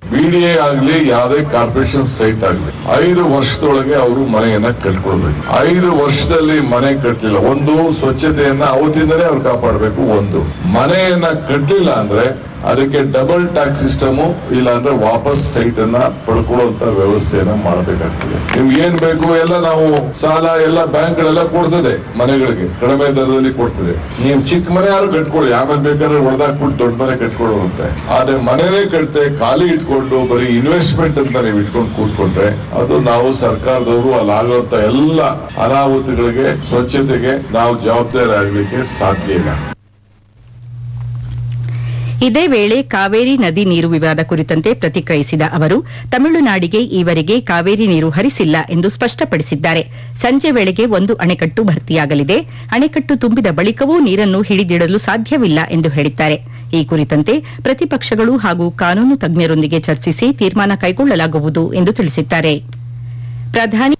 BDA ಆಗ್ಲಿ ಯಾವುದೇ corporation site ಆಗ್ಲಿ 5 ವರ್ಷದೊಳಗೆ ಅವರು ಮನೆಯನ್ನ ಕಟ್ಕೊಳ್ಬೇಕು. 5 ವರ್ಷದಲ್ಲಿ ಮನೆ ಕಟ್ಟಲಿಲ್ಲ, ಒಂದು ಸ್ವಚ್ಛತೆಯನ್ನ ಅವತ್ತಿಂದಲೇ ಅವ್ರು ಕಾಪಾಡಬೇಕು. ಒಂದು ಮನೆಯನ್ನ ಕಟ್ಟಲಿಲ್ಲ ಅಂದ್ರೆ ಅದಕ್ಕೆ ಡಬಲ್ ಟ್ಯಾಕ್ಸ್ ಸಿಸ್ಟಮ್, ಇಲ್ಲ ಅಂದ್ರೆ ವಾಪಸ್ ಸೈಟ್ ಅನ್ನ ಪಡ್ಕೊಳ್ಳುವಂತ ವ್ಯವಸ್ಥೆಯನ್ನ ಮಾಡಬೇಕಾಗ್ತದೆ. ನಿಮ್ಗೆ ಏನ್ ಬೇಕು ಎಲ್ಲ ನಾವು ಸಾಲ ಎಲ್ಲ ಬ್ಯಾಂಕ್ಗಳೆಲ್ಲ ಕೊಡ್ತದೆ, ಮನೆಗಳಿಗೆ ಕಡಿಮೆ ದರದಲ್ಲಿ ಕೊಡ್ತದೆ. ನೀವು ಚಿಕ್ಕ ಮನೆ ಯಾರು ಕಟ್ಕೊಳ್ಳಿ, ಆಮೇಲೆ ಬೇಕಾದ್ರೆ ಹೊಡೆದಾಕ್ಬಿಟ್ಟು ದೊಡ್ಡ ಮನೆ ಕಟ್ಕೊಳ್ಳುವಂತೆ. ಆದ್ರೆ ಮನೆನೇ ಕಟ್ತೆ ಖಾಲಿ ಇಟ್ಕೊಂಡು ಬರೀ ಇನ್ವೆಸ್ಟ್ಮೆಂಟ್ ಅಂತ ನೀವು ಇಟ್ಕೊಂಡು ಕೂತ್ಕೊಂಡ್ರೆ ಅದು ನಾವು ಸರ್ಕಾರದವರು ಅಲ್ಲಾಗುವಂತ ಎಲ್ಲ ಅನಾಹುತಗಳಿಗೆ ಸ್ವಚ್ಛತೆಗೆ ನಾವು ಜವಾಬ್ದಾರಿ ಆಗ್ಲಿಕ್ಕೆ ಸಾಧ್ಯ ಇಲ್ಲ. ಇದೇ ವೇಳೆ ಕಾವೇರಿ ನದಿ ನೀರು ವಿವಾದ ಕುರಿತಂತೆ ಪ್ರತಿಕ್ರಿಯಿಸಿದ ಅವರು, ತಮಿಳುನಾಡಿಗೆ ಈವರೆಗೆ ಕಾವೇರಿ ನೀರು ಹರಿಸಿಲ್ಲ ಎಂದು ಸ್ಪಷ್ಟಪಡಿಸಿದ್ದಾರೆ. ಸಂಜೆ ವೇಳೆಗೆ ಒಂದು ಅಣೆಕಟ್ಟು ಭರ್ತಿಯಾಗಲಿದೆ. ಅಣೆಕಟ್ಟು ತುಂಬಿದ ಬಳಿಕವೂ ನೀರನ್ನು ಹಿಡಿದಿಡಲು ಸಾಧ್ಯವಿಲ್ಲ ಎಂದು ಹೇಳಿದ್ದಾರೆ. ಈ ಕುರಿತಂತೆ ಪ್ರತಿಪಕ್ಷಗಳು ಹಾಗೂ ಕಾನೂನು ತಜ್ಞರೊಂದಿಗೆ ಚರ್ಚಿಸಿ ತೀರ್ಮಾನ ಕೈಗೊಳ್ಳಲಾಗುವುದು ಎಂದು ತಿಳಿಸಿದ್ದಾರೆ. ಪ್ರಧಾನಿ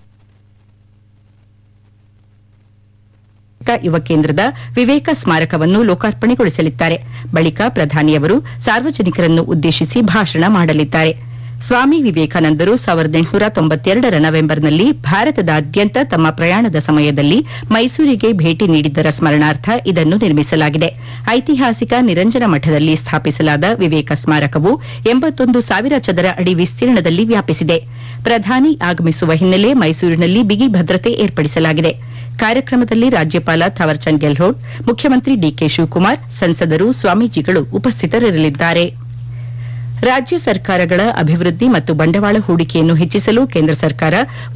ಯುವ ಕೇಂದ್ರದ ವಿವೇಕ ಸ್ಮಾರಕವನ್ನು ಲೋಕಾರ್ಪಣೆಗೊಳಿಸಲಿದ್ದಾರೆ. ಬಳಿಕ ಪ್ರಧಾನಿಯವರು ಸಾರ್ವಜನಿಕರನ್ನು ಉದ್ದೇಶಿಸಿ ಭಾಷಣ ಮಾಡಲಿದ್ದಾರೆ. ಸ್ವಾಮಿ ವಿವೇಕಾನಂದರು 1892 ನವೆಂಬರ್ನಲ್ಲಿ ಭಾರತದಾದ್ಯಂತ ತಮ್ಮ ಪ್ರಯಾಣದ ಸಮಯದಲ್ಲಿ ಮೈಸೂರಿಗೆ ಭೇಟಿ ನೀಡಿದ್ದರ ಸ್ಮರಣಾರ್ಥ ಇದನ್ನು ನಿರ್ಮಿಸಲಾಗಿದೆ. ಐತಿಹಾಸಿಕ ನಿರಂಜನ ಮಠದಲ್ಲಿ ಸ್ಥಾಪಿಸಲಾದ ವಿವೇಕ ಸ್ಮಾರಕವು 81,000 ಚದರ ಅಡಿ ವಿಸ್ತೀರ್ಣದಲ್ಲಿ ವ್ಯಾಪಿಸಿದೆ. ಪ್ರಧಾನಿ ಆಗಮಿಸುವ ಹಿನ್ನೆಲೆ ಮೈಸೂರಿನಲ್ಲಿ ಬಿಗಿ ಭದ್ರತೆ ಏರ್ಪಡಿಸಲಾಗಿದೆ. ಕಾರ್ಯಕ್ರಮದಲ್ಲಿ ರಾಜ್ಯಪಾಲ ಥಾವರ್ಚಂದ್ ಗೆಹ್ಲೋಟ್, ಮುಖ್ಯಮಂತ್ರಿ ಡಿಕೆ ಶಿವಕುಮಾರ್, ಸಂಸದರು, ಸ್ವಾಮೀಜಿಗಳು ಉಪಸ್ಥಿತರಿರಲಿದ್ದಾರೆ. ರಾಜ್ಯ ಸರ್ಕಾರಗಳ ಅಭಿವೃದ್ಧಿ ಮತ್ತು ಬಂಡವಾಳ ಹೂಡಿಕೆಯನ್ನು ಹೆಚ್ಚಿಸಲು ಕೇಂದ್ರ ಸರ್ಕಾರ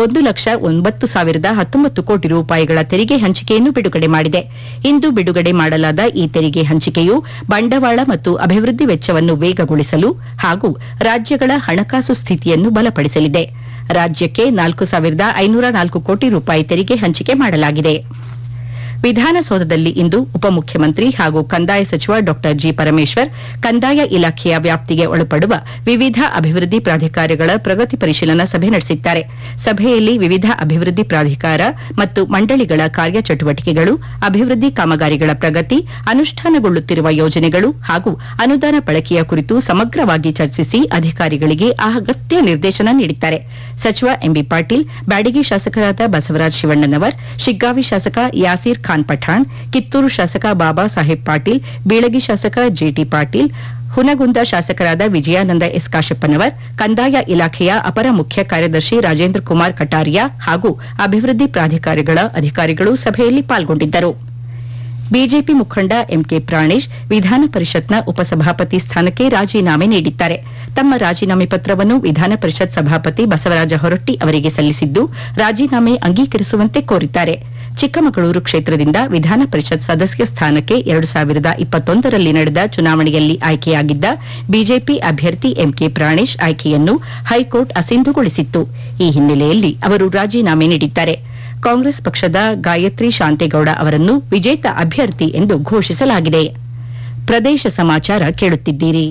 1,09,019 ಕೋಟಿ ರೂಪಾಯಿಗಳ ತೆರಿಗೆ ಹಂಚಿಕೆಯನ್ನು ಬಿಡುಗಡೆ ಮಾಡಿದೆ. ಇಂದು ಬಿಡುಗಡೆ ಮಾಡಲಾದ ಈ ತೆರಿಗೆ ಹಂಚಿಕೆಯು ಬಂಡವಾಳ ಮತ್ತು ಅಭಿವೃದ್ಧಿ ವೆಚ್ಚವನ್ನು ವೇಗಗೊಳಿಸಲು ಹಾಗೂ ರಾಜ್ಯಗಳ ಹಣಕಾಸು ಸ್ಥಿತಿಯನ್ನು ಬಲಪಡಿಸಲಿದೆ. ರಾಜ್ಯಕ್ಕೆ 4,504 ಕೋಟಿ ರೂಪಾಯಿ ತೆರಿಗೆ ಹಂಚಿಕೆ ಮಾಡಲಾಗಿದೆ. ವಿಧಾನಸೌಧದಲ್ಲಿ ಇಂದು ಉಪಮುಖ್ಯಮಂತ್ರಿ ಹಾಗೂ ಕಂದಾಯ ಸಚಿವ ಡಾ ಜಿ ಪರಮೇಶ್ವರ್ ಕಂದಾಯ ಇಲಾಖೆಯ ವ್ಯಾಪ್ತಿಗೆ ಒಳಪಡುವ ವಿವಿಧ ಅಭಿವೃದ್ಧಿ ಪ್ರಾಧಿಕಾರಗಳ ಪ್ರಗತಿ ಪರಿಶೀಲನಾ ಸಭೆ ನಡೆಸಿದ್ದಾರೆ. ಸಭೆಯಲ್ಲಿ ವಿವಿಧ ಅಭಿವೃದ್ಧಿ ಪ್ರಾಧಿಕಾರ ಮತ್ತು ಮಂಡಳಿಗಳ ಕಾರ್ಯಚಟುವಟಿಕೆಗಳು, ಅಭಿವೃದ್ಧಿ ಕಾಮಗಾರಿಗಳ ಪ್ರಗತಿ, ಅನುಷ್ಠಾನಗೊಳ್ಳುತ್ತಿರುವ ಯೋಜನೆಗಳು ಹಾಗೂ ಅನುದಾನ ಬಳಕೆಯ ಕುರಿತು ಸಮಗ್ರವಾಗಿ ಚರ್ಚಿಸಿ ಅಧಿಕಾರಿಗಳಿಗೆ ಅಗತ್ಯ ನಿರ್ದೇಶನ ನೀಡಿದ್ದಾರೆ. ಸಚಿವ ಎಂಬಿ ಪಾಟೀಲ್, ಬ್ಯಾಡಗಿ ಶಾಸಕರಾದ ಬಸವರಾಜ ಶಿವಣ್ಣನವರ್, ಶಿಗ್ಗಾವಿ ಶಾಸಕ ಯಾಸೀರ್ ಖಾನ್ ಪಠಾಣ್, ಕಿತ್ತೂರು ಶಾಸಕ ಬಾಬಾ ಸಾಹೇಬ್ ಪಾಟೀಲ್, ಬೀಳಗಿ ಶಾಸಕ ಜೆಟಿ ಪಾಟೀಲ್, ಹುನಗುಂದ ಶಾಸಕರಾದ ವಿಜಯಾನಂದ ಎಸ್ ಕಾಶಪ್ಪನವರ್, ಕಂದಾಯ ಇಲಾಖೆಯ ಅಪರ ಮುಖ್ಯ ಕಾರ್ಯದರ್ಶಿ ರಾಜೇಂದ್ರ ಕುಮಾರ್ ಕಟಾರಿಯಾ ಹಾಗೂ ಅಭಿವೃದ್ಧಿ ಪ್ರಾಧಿಕಾರಗಳ ಅಧಿಕಾರಿಗಳು ಸಭೆಯಲ್ಲಿ ಪಾಲ್ಗೊಂಡಿದ್ದರು. ಬಿಜೆಪಿ ಮುಖಂಡ ಎಂಕೆ ಪ್ರಾಣೇಶ್ ವಿಧಾನ ಪರಿಷತ್ನ ಉಪಸಭಾಪತಿ ಸ್ಥಾನಕ್ಕೆ ರಾಜೀನಾಮೆ ನೀಡಿದ್ದಾರೆ. ತಮ್ಮ ರಾಜೀನಾಮೆ ಪತ್ರವನ್ನು ವಿಧಾನ ಪರಿಷತ್ ಸಭಾಪತಿ ಬಸವರಾಜ ಹೊರಟ್ಟಿ ಅವರಿಗೆ ಸಲ್ಲಿಸಿದ್ದು, ರಾಜೀನಾಮೆ ಅಂಗೀಕರಿಸುವಂತೆ ಕೋರಿದ್ದಾರೆ. ಚಿಕ್ಕಮಗಳೂರು ಕ್ಷೇತ್ರದಿಂದ ವಿಧಾನ ಪರಿಷತ್ ಸದಸ್ಯ ಸ್ಥಾನಕ್ಕೆ 2021ರಲ್ಲಿ ನಡೆದ ಚುನಾವಣೆಯಲ್ಲಿ ಆಯ್ಕೆಯಾಗಿದ್ದ ಬಿಜೆಪಿ ಅಭ್ಯರ್ಥಿ ಎಂಕೆ ಪ್ರಾಣೇಶ್ ಆಯ್ಕೆಯನ್ನು ಹೈಕೋರ್ಟ್ ಅಸಿಂಧುಗೊಳಿಸಿತ್ತು. ಈ ಹಿನ್ನೆಲೆಯಲ್ಲಿ ಅವರು ರಾಜೀನಾಮೆ ನೀಡಿದ್ದಾರೆ. ಕಾಂಗ್ರೆಸ್ ಪಕ್ಷದ ಗಾಯತ್ರಿ ಶಾಂತೇಗೌಡ ಅವರನ್ನು ವಿಜೇತ ಅಭ್ಯರ್ಥಿ ಎಂದು ಘೋಷಿಸಲಾಗಿದೆ. ಪ್ರದೇಶ ಸಮಾಚಾರ ಕೇಳುತ್ತಿದ್ದೀರಿ.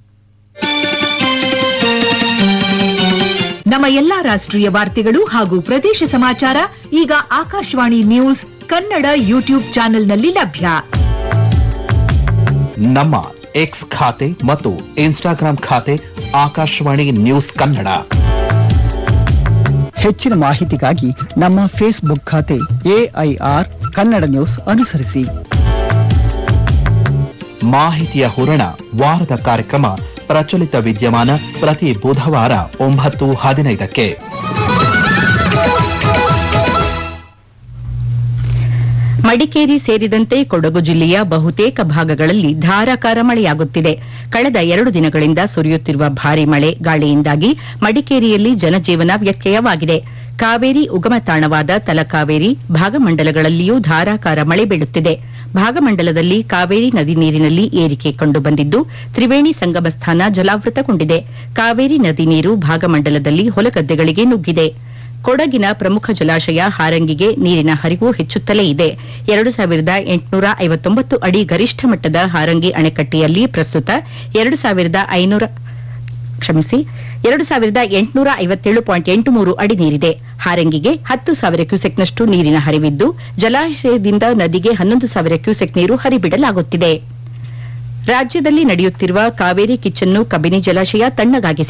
ನಮ್ಮ ಎಲ್ಲಾ ರಾಷ್ಟ್ರೀಯ ವಾರ್ತೆಗಳು ಹಾಗೂ ಪ್ರದೇಶ ಸಮಾಚಾರ ಈಗ ಆಕಾಶವಾಣಿ ನ್ಯೂಸ್ ಕನ್ನಡ ಯೂಟ್ಯೂಬ್ ಚಾನೆಲ್ನಲ್ಲಿ ಲಭ್ಯ. ನಮ್ಮ ಎಕ್ಸ್ ಖಾತೆ ಮತ್ತು ಇನ್ಸ್ಟಾಗ್ರಾಂ ಖಾತೆ ಆಕಾಶವಾಣಿ ನ್ಯೂಸ್ ಕನ್ನಡ. ಹೆಚ್ಚಿನ ಮಾಹಿತಿಗಾಗಿ ನಮ್ಮ ಫೇಸ್ಬುಕ್ ಖಾತೆ AIR ಕನ್ನಡ ನ್ಯೂಸ್ ಅನುಸರಿಸಿ. ಮಾಹಿತಿಯ ಹೂರಣ ವಾರದ ಕಾರ್ಯಕ್ರಮ ಪ್ರಚಲಿತ ವಿದ್ಯಮಾನ ಪ್ರತಿ ಬುಧವಾರ 9:15ಕ್ಕೆ. ಮಡಿಕೇರಿ ಸೇರಿದಂತೆ ಕೊಡಗು ಜಿಲ್ಲೆಯ ಬಹುತೇಕ ಭಾಗಗಳಲ್ಲಿ ಧಾರಾಕಾರ ಮಳೆಯಾಗುತ್ತಿದೆ. ಕಳೆದ 2 ದಿನಗಳಿಂದ ಸುರಿಯುತ್ತಿರುವ ಭಾರೀ ಮಳೆ ಗಾಳಿಯಿಂದಾಗಿ ಮಡಿಕೇರಿಯಲ್ಲಿ ಜನಜೀವನ ವ್ಯತ್ಯಯವಾಗಿದೆ. ಕಾವೇರಿ ಉಗಮ ತಾಣವಾದ ತಲಕಾವೇರಿ ಭಾಗಮಂಡಲಗಳಲ್ಲಿಯೂ ಧಾರಾಕಾರ ಮಳೆ ಬೀಳುತ್ತಿದೆ. ಭಾಗಮಂಡಲದಲ್ಲಿ ಕಾವೇರಿ ನದಿ ನೀರಿನಲ್ಲಿ ಏರಿಕೆ ಕಂಡುಬಂದಿದ್ದು, ತ್ರಿವೇಣಿ ಸಂಗಮ ಸ್ಥಾನ ಜಲಾವೃತಗೊಂಡಿದೆ. ಕಾವೇರಿ ನದಿ ನೀರು ಭಾಗಮಂಡಲದಲ್ಲಿ ಹೊಲಗದ್ದೆಗಳಿಗೆ ನುಗ್ಗಿದೆ. ಕೊಡಗಿನ ಪ್ರಮುಖ ಜಲಾಶಯ ಹಾರಂಗಿಗೆ ನೀರಿನ ಹರಿವು ಹೆಚ್ಚುತ್ತಲೇ ಇದೆ. 2,859 ಅಡಿ ಗರಿಷ್ಠ ಮಟ್ಟದ ಹಾರಂಗಿ ಅಣೆಕಟ್ಟೆಯಲ್ಲಿ ಪ್ರಸ್ತುತ 2,857.83 ಅಡಿ ನೀರಿದೆ. ಹಾರಂಗಿಗೆ 10,000 ಕ್ಯೂಸೆಕ್ನಷ್ಟು ನೀರಿನ ಹರಿವಿದ್ದು, ಜಲಾಶಯದಿಂದ ನದಿಗೆ 11,000 ಕ್ಯೂಸೆಕ್ ನೀರು ಹರಿಬಿಡಲಾಗುತ್ತಿದೆ. ರಾಜ್ಯದಲ್ಲಿ ನಡೆಯುತ್ತಿರುವ ಕಾವೇರಿ ಕಿಚ್ಚನ್ನು ಕಬಿನಿ ಜಲಾಶಯ ತಣ್ಣಗಾಗಿಸಿ